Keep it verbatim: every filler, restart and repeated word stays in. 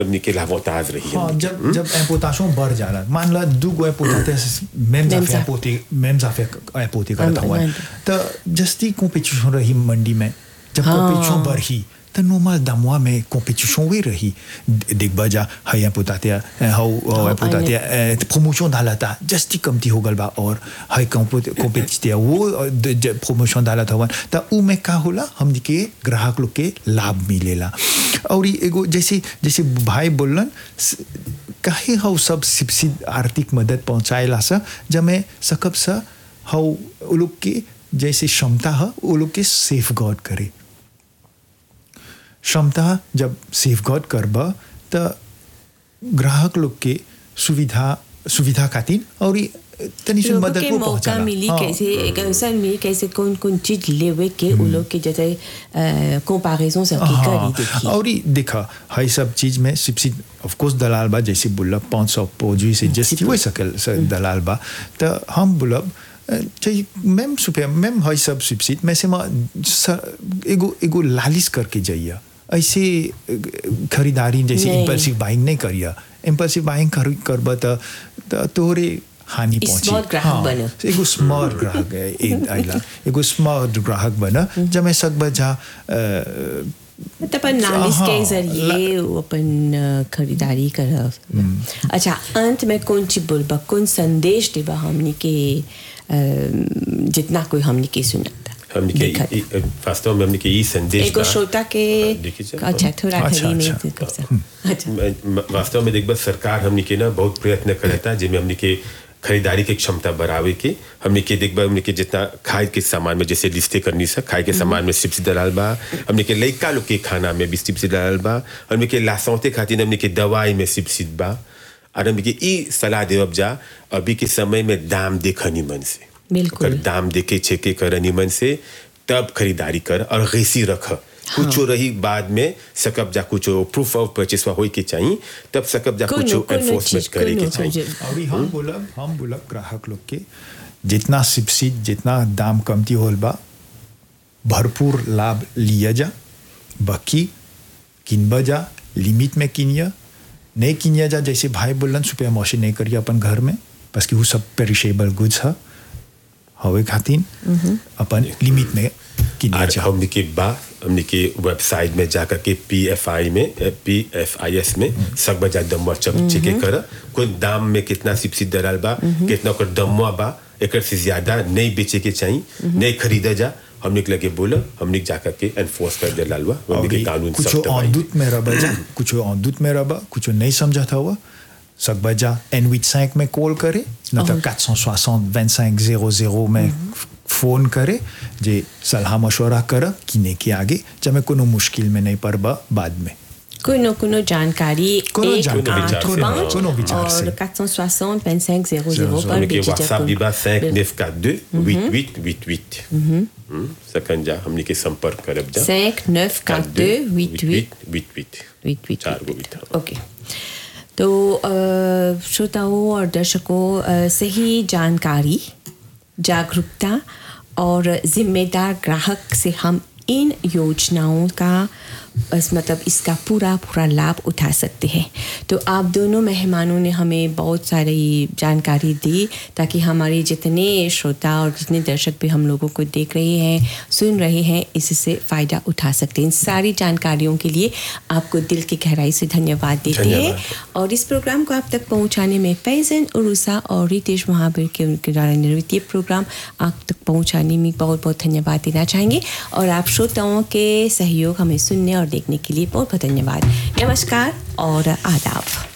हमनी के लाभोताज रही हाँ, हमनी के। जब जब एम्पोताशों बढ़ जाला, मान ला दू गो एम्पोताते मेम जाफे एम्पोती मेम जाफे एम्पोती करता हुआ तो जस्ती कॉम्पिटिशन रही मंडी में, जब कॉम्पिटिशन बढ़ी तो नॉर्मल दामवा में कॉम्पिटिशन हुई रही। देख बजा हाई एम्पोताते हाउ एम्पोताते प्रमोशन डाला था जस्ती कमती हो गल बा और हाई कॉम्पिटिशन वो प्रमोशन डाला था तो उ में का होला हमनी के ग्राहक लोग के लाभ मिलेला। और एगो जैसे जैसे भाई बोलन काहे हाउ सब सिपसिद आर्थिक मदद पहुंचाएला सा जब मैं सकब सा हाउ वो लोग के जैसे क्षमता है वो लोग के सेफ गार्ड करे। क्षमता जब सेफ गार्ड करबा तो ग्राहक लोग के सुविधा सुविधा खातिर और तनी से मदद को मौका मिली कैसे एक ऐसा में कैसे कौन कौन चीज लेवे के वो लोग के जैसे कंपैरिजन से करी देखी। और देखा हाई सब चीज में सब्सिडी ऑफ कोर्स दलाल बा जैसे बोला पाँच सौ पोजी से जस्ती हो सकल दलाल बा तो हम बोला चाहिए मैम सुपर मैम हाई सब सब्सिडी में से मां एगो एगो लालिश करके जाइए ऐसे खरीदारी जैसे इम्पल्सिव बाइंग नहीं करिए। इम्पल्सिव बाइंग कर करबा तो तोरे हानि पहुंची। हाँ, एगो स्मार्ट ग्राहक है आइला एगो स्मार्ट ग्राहक बना जब मैं सब बजा अपन नालिश के जरिए अपन खरीदारी कर। अच्छा अंत में कौन सी बोलबा कौन संदेश देबा हमनी के जितना कोई हमनी के सुना हमने के वास्तव में हमने के ये संदेश एगो श्रोता के अच्छा थोड़ा खरी में अच्छा वास्तव में देख बस सरकार हमने के ना बहुत प्रयत्न करता जिसमें हमने के खरीदारी की क्षमता बढ़ावे के हमने के देख बा हमने के जितना खाए के सामान में जैसे लिस्टे करनी सा खाए के सामान में सब्सिडी दलाल बा हमने के लइका लोग के खाना में भी सब्सिडी दलाल बा हमने के लासौते खातिर हमने के दवाई में सब्सिडी बा और हमने के ई सलाह देवब जा अभी के समय में दाम देखनी मन से बिल्कुल दाम देखे छेके करनी मन से तब खरीदारी कर और गैसी रख। हाँ। कुछ रही बाद में सकब जा कुछ प्रूफ ऑफ परचेस हो के चाहिए तब सकब जा कुछ एनफोर्समेंट करे के चाहिए। और हम बोला हम बोला ग्राहक लोग के जितना सब्सिडी जितना दाम कमती होल बा भरपूर लाभ लिया जा बाकी किनबा जा लिमिट में किनिया नहीं किनिया जा जैसे भाई बोलन सुपर मशीन नहीं करिए अपन घर में बस कि वो सब पेरिशेबल गुड्स है हवे खातिर अपन लिमिट में किनिया जा। हमने के बा हमने के वेबसाइट में जाकर के पी एफ आई में पी एफ आई एस में सब बजा दमवा चेक चेक कर कोई दाम में कितना सब्सिडी दलाल बा कितना कर दमवा बा एक से ज्यादा नहीं बेचे के चाहिए नहीं खरीदा जा हमने लगे बोला हमने जाकर के एनफोर्स कर दे लालवा हमने के कानून कुछ औदूत में रबा जा कुछ औदूत में रबा कुछ नहीं समझा था हुआ सब बजा एन विच फाइव में कॉल करे न तो quatre cent soixante vingt-cinq zéro zéro में फोन करे जे सलाह मशवरा कर किने के आगे जब मैं कोनो मुश्किल में नहीं पड़बा बाद में कोनो कोनो जानकारी कोनो जानकारी कोनो विचार से और quatre cent soixante vingt-cinq zéro zéro पर भी WhatsApp भी बा cinq neuf quatre deux huit huit huit huit सकंजा हमने के संपर्क करब जा cinq neuf quatre deux huit huit huit huit huit huit चार गो बिता। ओके तो श्रोताओं और दर्शकों सही जानकारी जागरूकता और जिम्मेदार ग्राहक से हम इन योजनाओं का बस मतलब इसका पूरा पूरा लाभ उठा सकते हैं। तो आप दोनों मेहमानों ने हमें बहुत सारी जानकारी दी ताकि हमारे जितने श्रोता और जितने दर्शक भी हम लोगों को देख रहे हैं सुन रहे हैं इससे फ़ायदा उठा सकते हैं। इन सारी जानकारियों के लिए आपको दिल की गहराई से धन्यवाद देते हैं और इस प्रोग्राम को आप तक पहुँचाने में फैज़न उरुसा और रितेश महावीर के उनके द्वारा निर्मित ये प्रोग्राम आप तक पहुँचाने में बहुत बहुत धन्यवाद देना चाहेंगे और आप श्रोताओं के सहयोग हमें सुनने और देखने के लिए बहुत बहुत धन्यवाद। नमस्कार और आदाब।